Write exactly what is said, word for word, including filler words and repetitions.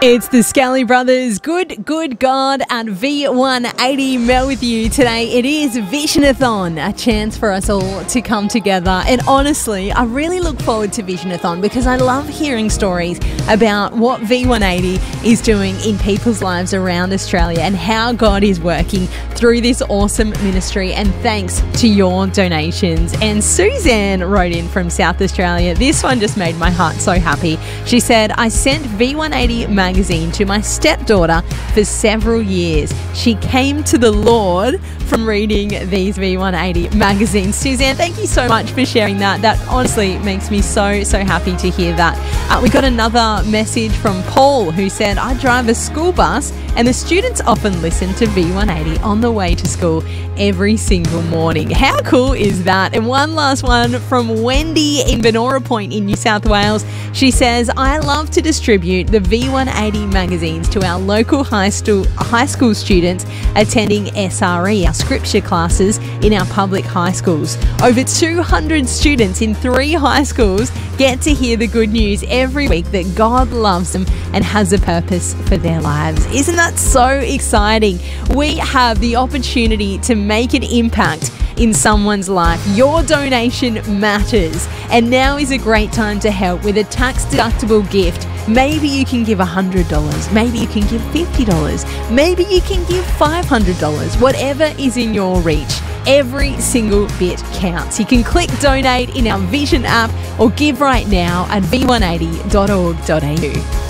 It's the Scally Brothers, Good Good God at V one eighty. Mel with you today. It is Visionathon, a chance for us all to come together. And honestly, I really look forward to Visionathon because I love hearing stories about what V one eighty is doing in people's lives around Australia and how God is working through this awesome ministry. And thanks to your donations. And Suzanne wrote in from South Australia. This one just made my heart so happy. She said, I sent V one eighty magazine to my stepdaughter for several years. She came to the Lord from reading these V one eighty magazines. Suzanne, thank you so much for sharing that. That honestly makes me so, so happy to hear that. Uh, we got another message from Paul who said, I drive a school bus and the students often listen to V one eighty on the way to school every single morning. How cool is that? And one last one from Wendy in Benora Point in New South Wales. She says, I love to distribute the V one eighty magazines to our local high school, high school students attending S R E, our scripture classes in our public high schools. Over two hundred students in three high schools get to hear the good news every week that God loves them and has a purpose for their lives. Isn't that so exciting? We have the opportunity to make an impact in someone's life. Your donation matters, and now is a great time to help with a tax-deductible gift. Maybe you can give one hundred dollars, maybe you can give fifty dollars, maybe you can give five hundred dollars, whatever is in your reach. Every single bit counts. You can click donate in our Vision app or give right now at v one eighty dot org dot a u.